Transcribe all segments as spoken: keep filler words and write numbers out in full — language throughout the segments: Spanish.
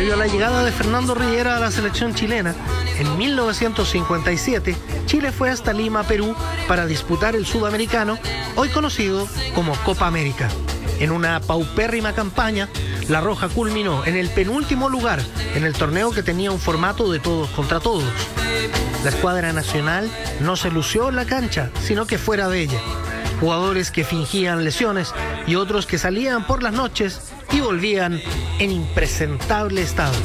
Previo a la llegada de Fernando Riera a la selección chilena, en mil novecientos cincuenta y siete, Chile fue hasta Lima, Perú, para disputar el sudamericano, hoy conocido como Copa América. En una paupérrima campaña, La Roja culminó en el penúltimo lugar en el torneo que tenía un formato de todos contra todos. La escuadra nacional no se lució en la cancha, sino que fuera de ella. Jugadores que fingían lesiones y otros que salían por las noches y volvían en impresentable estado.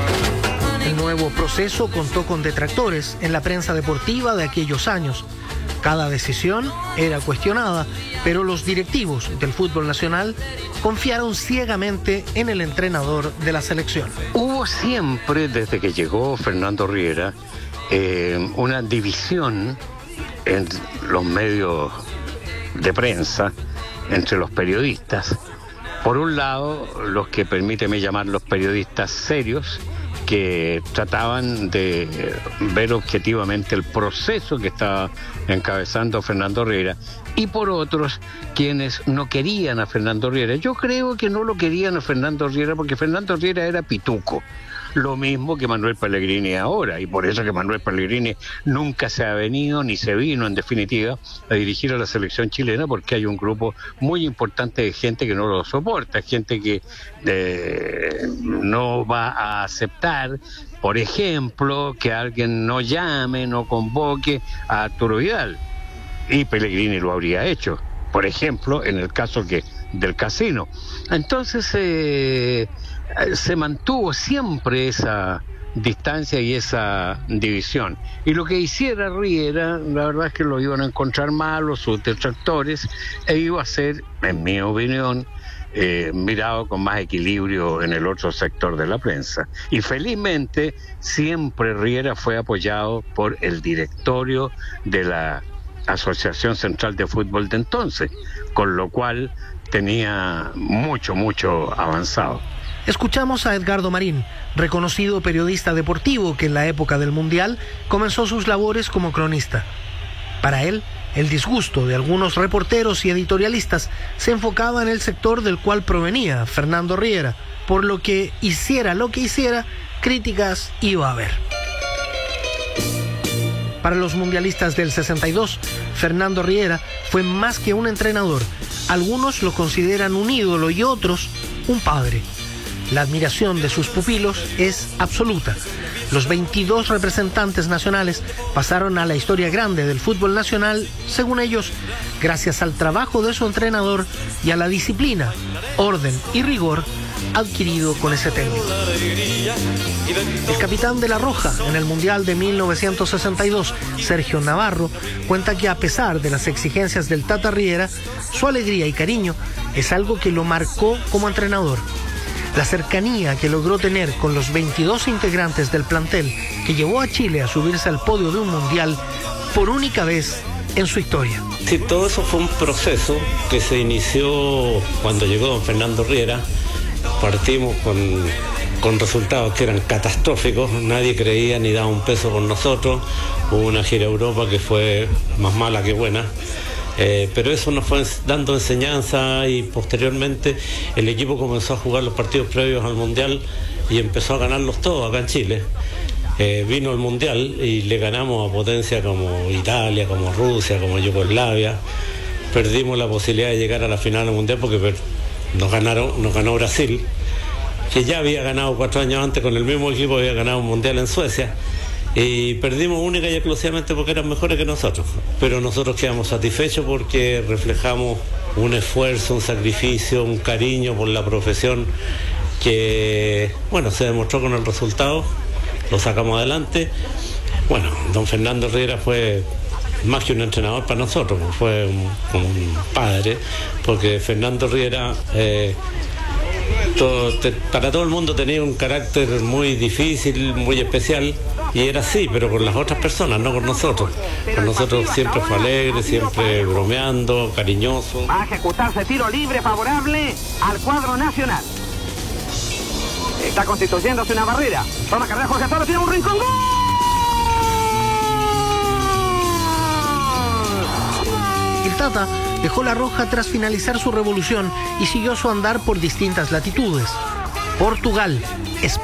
El nuevo proceso contó con detractores en la prensa deportiva de aquellos años. Cada decisión era cuestionada, pero los directivos del fútbol nacional confiaron ciegamente en el entrenador de la selección. Hubo siempre, desde que llegó Fernando Riera, eh, una división en los medios de prensa, entre los periodistas. Por un lado, los que, permíteme llamarlos, periodistas serios, que trataban de ver objetivamente el proceso que estaba encabezando Fernando Riera, y por otros, quienes no querían a Fernando Riera. Yo creo que no lo querían a Fernando Riera porque Fernando Riera era pituco, lo mismo que Manuel Pellegrini ahora, y por eso que Manuel Pellegrini nunca se ha venido, ni se vino en definitiva, a dirigir a la selección chilena, porque hay un grupo muy importante de gente que no lo soporta, gente que eh, no va a aceptar, por ejemplo, que alguien no llame, no convoque a Arturo Vidal, y Pellegrini lo habría hecho, por ejemplo, en el caso que del casino. Entonces, eh, se mantuvo siempre esa distancia y esa división. Y lo que hiciera Riera, la verdad es que lo iban a encontrar malos sus detractores, e iba a ser, en mi opinión, eh, mirado con más equilibrio en el otro sector de la prensa. Y felizmente, siempre Riera fue apoyado por el directorio de la Asociación Central de Fútbol de entonces, con lo cual tenía mucho, mucho avanzado. Escuchamos a Edgardo Marín, reconocido periodista deportivo que en la época del Mundial comenzó sus labores como cronista. Para él, el disgusto de algunos reporteros y editorialistas se enfocaba en el sector del cual provenía Fernando Riera, por lo que hiciera lo que hiciera, críticas iba a haber. Para los mundialistas del sesenta y dos, Fernando Riera fue más que un entrenador. Algunos lo consideran un ídolo y otros un padre. La admiración de sus pupilos es absoluta. Los veintidós representantes nacionales pasaron a la historia grande del fútbol nacional, según ellos, gracias al trabajo de su entrenador y a la disciplina, orden y rigor adquirido con ese técnico. El capitán de La Roja en el Mundial de mil novecientos sesenta y dos, Sergio Navarro, cuenta que a pesar de las exigencias del Tata Riera, su alegría y cariño es algo que lo marcó como entrenador. La cercanía que logró tener con los veintidós integrantes del plantel que llevó a Chile a subirse al podio de un mundial por única vez en su historia. Sí, todo eso fue un proceso que se inició cuando llegó don Fernando Riera. Partimos con, con resultados que eran catastróficos, nadie creía ni daba un peso por nosotros. Hubo una gira a Europa que fue más mala que buena. Eh, pero eso nos fue dando enseñanza y posteriormente el equipo comenzó a jugar los partidos previos al Mundial y empezó a ganarlos todos acá en Chile. Eh, vino el Mundial y le ganamos a potencia como Italia, como Rusia, como Yugoslavia. Perdimos la posibilidad de llegar a la final del Mundial porque nos, ganaron, nos ganó Brasil, que ya había ganado cuatro años antes con el mismo equipo, había ganado un Mundial en Suecia. Y perdimos única y exclusivamente porque eran mejores que nosotros, pero nosotros quedamos satisfechos porque reflejamos un esfuerzo, un sacrificio, un cariño por la profesión que, bueno, se demostró con el resultado, lo sacamos adelante. Bueno, don Fernando Riera fue más que un entrenador para nosotros, fue un, un padre, porque Fernando Riera eh, todo, te, para todo el mundo tenía un carácter muy difícil, muy especial. Y era así, pero con las otras personas, no con nosotros. Con nosotros siempre fue alegre, siempre bromeando, cariñoso. Va a ejecutarse tiro libre favorable al cuadro nacional. Está constituyéndose una barrera. Toma carrera Jorge Toro, tiene un rincón. ¡Gol! El Tata dejó La Roja tras finalizar su revolución y siguió su andar por distintas latitudes. Portugal, España.